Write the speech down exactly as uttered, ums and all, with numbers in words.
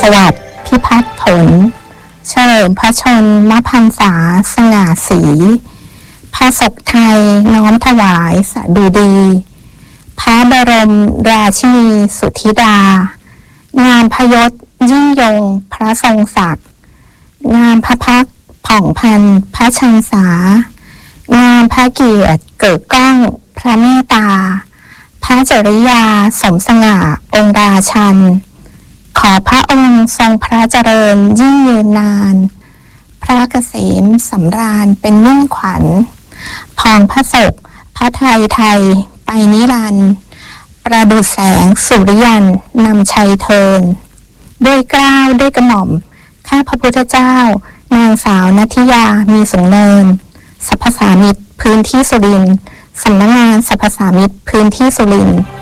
สวัสดิ์พิพัฒน์ผลเฉลิมพระชนมพรรษาสง่าสีพระศกไทยน้อมถวายสดุดีพระบรมราชินีสุธิดางามพยศยิ่งยงพระทรงศักดิ์งามพระพักตร์ผ่องพันพระชันษางามพระเกียรติเกิดก้องพระเมตตาพระจริยาสมสง่าองค์ราชันขอพระองค์ทรงพระเจริญยิ่งยืนนานพระเกษมสำราญเป็นมิ่งขวัญพองพระศกพระไทยไทยไปนิรันดร์ประดุจแสงสุริยันนำชัยเทินด้วยเกล้าด้วยกระหม่อมข้าพระพุทธเจ้านางสาวนัทธิยามีสูงเนินสรรพสามิตพื้นที่สุรินทร์สำนักงานสรรพสามิตพื้นที่สุรินทร์